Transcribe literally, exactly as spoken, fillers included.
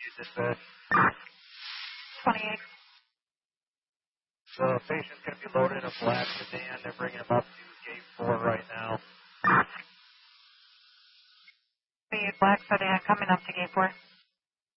dispatch. twenty-eight. The patient's going to be loaded in a black sedan. They're bringing him up to gate four right now. The black sedan coming up to gate four.